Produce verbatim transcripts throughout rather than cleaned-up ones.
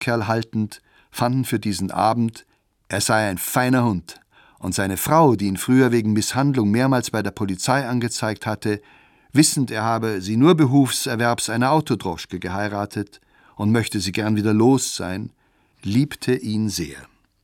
Sackkerl haltend, fanden für diesen Abend, er sei ein feiner Hund, und seine Frau, die ihn früher wegen Misshandlung mehrmals bei der Polizei angezeigt hatte, wissend, er habe sie nur behufserwerbs eine Autodroschke geheiratet und möchte sie gern wieder los sein, liebte ihn sehr.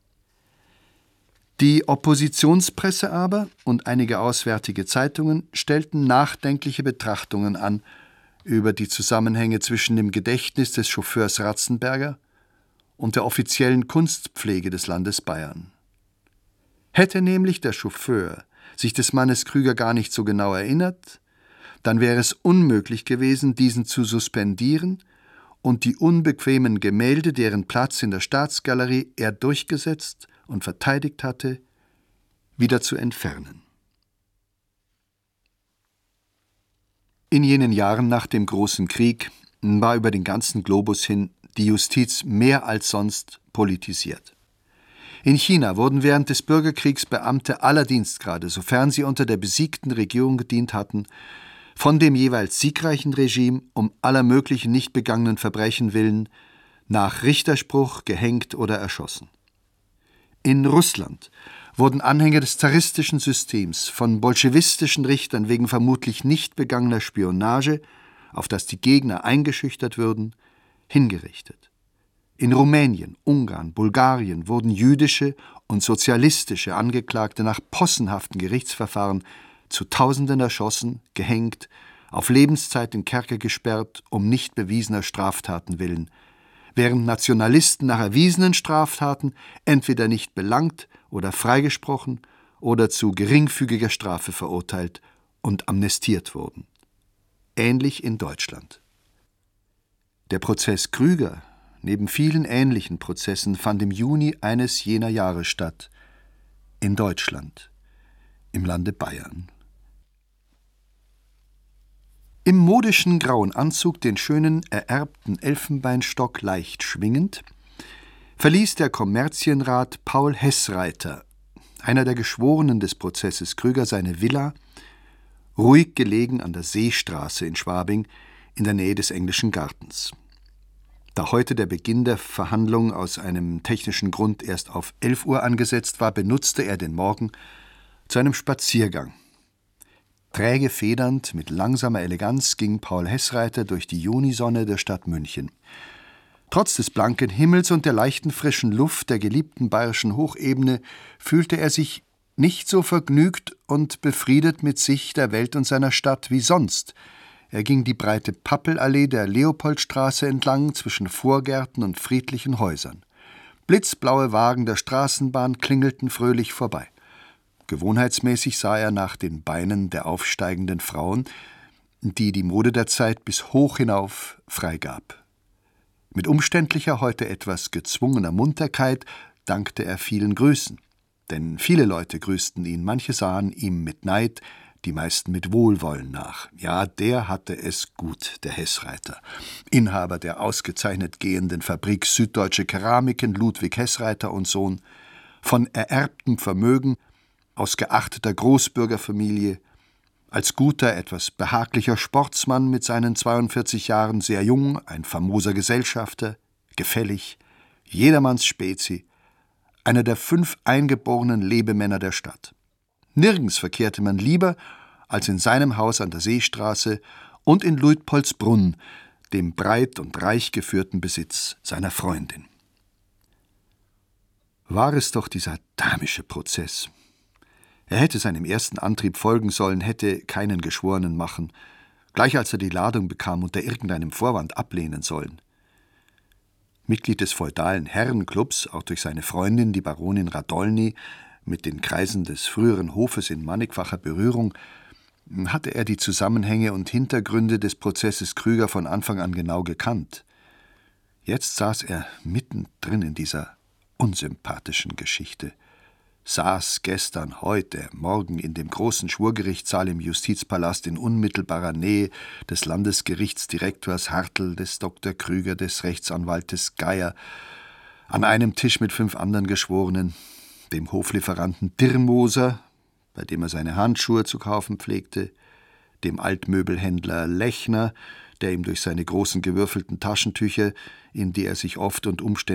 Die Oppositionspresse aber und einige auswärtige Zeitungen stellten nachdenkliche Betrachtungen an über die Zusammenhänge zwischen dem Gedächtnis des Chauffeurs Ratzenberger und der offiziellen Kunstpflege des Landes Bayern. Hätte nämlich der Chauffeur sich des Mannes Krüger gar nicht so genau erinnert, dann wäre es unmöglich gewesen, diesen zu suspendieren und die unbequemen Gemälde, deren Platz in der Staatsgalerie er durchgesetzt und verteidigt hatte, wieder zu entfernen. In jenen Jahren nach dem Großen Krieg war über den ganzen Globus hin die Justiz mehr als sonst politisiert. In China wurden während des Bürgerkriegs Beamte aller Dienstgrade, sofern sie unter der besiegten Regierung gedient hatten, von dem jeweils siegreichen Regime um aller möglichen nicht begangenen Verbrechen willen nach Richterspruch gehängt oder erschossen. In Russland wurden Anhänger des zaristischen Systems von bolschewistischen Richtern wegen vermutlich nicht begangener Spionage, auf das die Gegner eingeschüchtert würden, hingerichtet. In Rumänien, Ungarn, Bulgarien wurden jüdische und sozialistische Angeklagte nach possenhaften Gerichtsverfahren zu Tausenden erschossen, gehängt, auf Lebenszeit in Kerker gesperrt, um nicht bewiesener Straftaten willen, während Nationalisten nach erwiesenen Straftaten entweder nicht belangt oder freigesprochen oder zu geringfügiger Strafe verurteilt und amnestiert wurden. Ähnlich in Deutschland. Der Prozess Krüger, neben vielen ähnlichen Prozessen, fand im Juni eines jener Jahre statt, in Deutschland, im Lande Bayern. Im modischen grauen Anzug, den schönen ererbten Elfenbeinstock leicht schwingend, verließ der Kommerzienrat Paul Hessreiter, einer der Geschworenen des Prozesses Krüger, seine Villa, ruhig gelegen an der Seestraße in Schwabing in der Nähe des Englischen Gartens. Da heute der Beginn der Verhandlung aus einem technischen Grund erst auf elf Uhr angesetzt war, benutzte er den Morgen zu einem Spaziergang. Träge federnd, mit langsamer Eleganz ging Paul Hessreiter durch die Junisonne der Stadt München. Trotz des blanken Himmels und der leichten frischen Luft der geliebten bayerischen Hochebene fühlte er sich nicht so vergnügt und befriedet mit sich, der Welt und seiner Stadt wie sonst. Er ging die breite Pappelallee der Leopoldstraße entlang zwischen Vorgärten und friedlichen Häusern. Blitzblaue Wagen der Straßenbahn klingelten fröhlich vorbei. Gewohnheitsmäßig sah er nach den Beinen der aufsteigenden Frauen, die die Mode der Zeit bis hoch hinauf freigab. Mit umständlicher, heute etwas gezwungener Munterkeit dankte er vielen Grüßen. Denn viele Leute grüßten ihn, manche sahen ihm mit Neid, die meisten mit Wohlwollen nach. Ja, der hatte es gut, der Hessreiter. Inhaber der ausgezeichnet gehenden Fabrik Süddeutsche Keramiken, Ludwig Hessreiter und Sohn, von ererbtem Vermögen, aus geachteter Großbürgerfamilie, als guter, etwas behaglicher Sportsmann mit seinen zweiundvierzig Jahren, sehr jung, ein famoser Gesellschafter, gefällig, jedermanns Spezi, einer der fünf eingeborenen Lebemänner der Stadt. Nirgends verkehrte man lieber als in seinem Haus an der Seestraße und in Luitpoldsbrunn, dem breit und reich geführten Besitz seiner Freundin. War es doch dieser damische Prozess. Er hätte seinem ersten Antrieb folgen sollen, hätte keinen Geschworenen machen, gleich als er die Ladung bekam, unter irgendeinem Vorwand ablehnen sollen. Mitglied des feudalen Herrenclubs, auch durch seine Freundin, die Baronin Radolny, mit den Kreisen des früheren Hofes in mannigfacher Berührung, hatte er die Zusammenhänge und Hintergründe des Prozesses Krüger von Anfang an genau gekannt. Jetzt saß er mittendrin in dieser unsympathischen Geschichte, saß gestern, heute, morgen in dem großen Schwurgerichtssaal im Justizpalast in unmittelbarer Nähe des Landesgerichtsdirektors Hartl, des Doktor Krüger, des Rechtsanwaltes Geier, an einem Tisch mit fünf anderen Geschworenen, dem Hoflieferanten Dirmoser, bei dem er seine Handschuhe zu kaufen pflegte, dem Altmöbelhändler Lechner, der ihm durch seine großen gewürfelten Taschentücher, in die er sich oft und umständlich